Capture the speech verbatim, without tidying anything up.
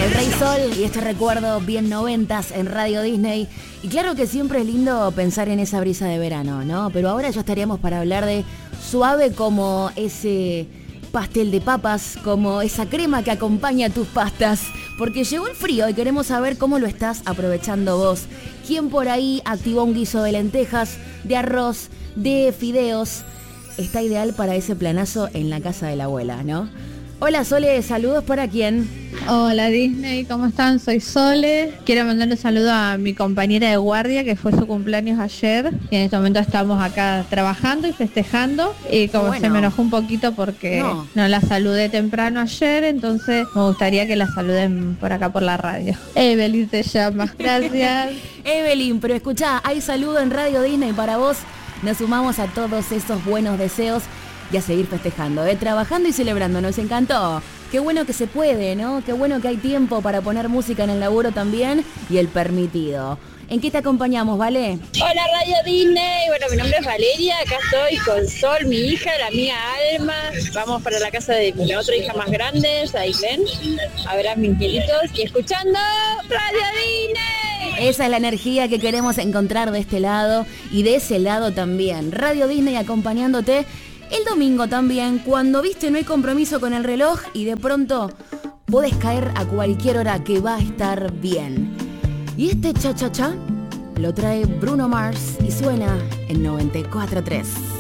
El Rey Sol y este recuerdo bien noventas en Radio Disney. Y claro que siempre es lindo pensar en esa brisa de verano, ¿no? Pero ahora ya estaríamos para hablar de suave como ese pastel de papas, como esa crema que acompaña tus pastas. Porque llegó el frío y queremos saber cómo lo estás aprovechando vos. ¿Quién por ahí activó un guiso de lentejas, de arroz, de fideos? Está ideal para ese planazo en la casa de la abuela, ¿no? Hola Sole, saludos para quién. Hola Disney, ¿cómo están? Soy Sole. Quiero mandarle un saludo a mi compañera de guardia que fue su cumpleaños ayer y en este momento estamos acá trabajando y festejando y como bueno. Se me enojó un poquito porque no. no la saludé temprano ayer, entonces me gustaría que la saluden por acá por la radio. Evelyn se llama. Gracias. Evelyn, pero escuchá, hay saludo en Radio Disney para vos. Nos sumamos a todos esos buenos deseos y a seguir festejando, ¿eh? Trabajando y celebrando, nos encantó. Qué bueno que se puede, ¿no? Qué bueno que hay tiempo para poner música en el laburo también y el permitido. ¿En qué te acompañamos, Vale? Hola Radio Disney, bueno, mi nombre es Valeria, acá estoy con Sol, mi hija, la mía Alma. Vamos para la casa de mi otra hija más grande, Ailén, a ver a mis niñitos y escuchando Radio Disney. Esa es la energía que queremos encontrar de este lado y de ese lado también. Radio Disney acompañándote el domingo también, cuando viste no hay compromiso con el reloj y de pronto podés caer a cualquier hora que va a estar bien. Y este cha cha cha lo trae Bruno Mars y suena en noventa y cuatro punto tres.